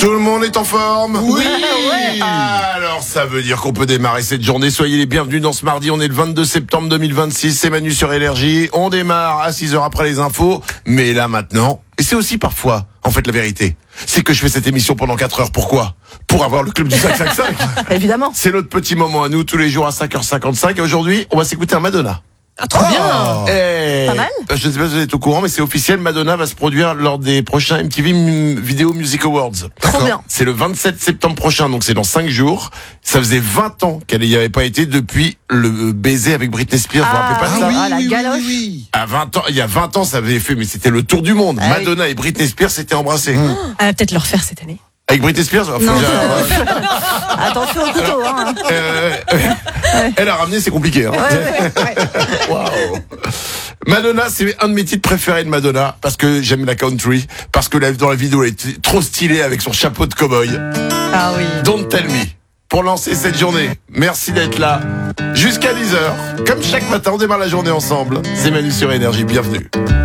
Tout le monde est en forme? Oui. Alors ça veut dire qu'on peut démarrer cette journée. Soyez les bienvenus dans ce mardi. On est le 22 septembre 2026. C'est Manu sur Énergie. On démarre à 6h après les infos. Mais là maintenant, et c'est aussi parfois, en fait la vérité, c'est que je fais cette émission pendant 4 heures. Pourquoi? Pour avoir le club du 555. Évidemment. C'est notre petit moment à nous, tous les jours à 5h55. Et aujourd'hui, on va s'écouter un Madonna. Ah, trop bien. Pas mal. Je ne sais pas si vous êtes au courant, mais c'est officiel. Madonna va se produire lors des prochains MTV Video Music Awards. Trop bien. C'est le 27 septembre prochain, donc c'est dans 5 jours. Ça faisait 20 ans qu'elle n'y avait pas été depuis le baiser avec Britney Spears. Vous vous rappelez pas de ça? la galoche. À 20 ans, il y a 20 ans, ça avait fait, mais c'était le tour du monde. Ah, Madonna et Britney Spears s'étaient embrassés. Elle va peut-être le refaire cette année. Avec Britney Spears? Enfin, Non. déjà, Attention au couteau, hein. elle a ramené, c'est compliqué. Hein. Waouh. Madonna, c'est un de mes titres préférés de Madonna, parce que j'aime la country, parce que dans la vidéo, elle était trop stylée avec son chapeau de cow-boy. Ah oui. Don't Tell Me. Pour lancer cette journée, merci d'être là. Jusqu'à 10h. Comme chaque matin, on démarre la journée ensemble. C'est Manu sur Énergie, bienvenue.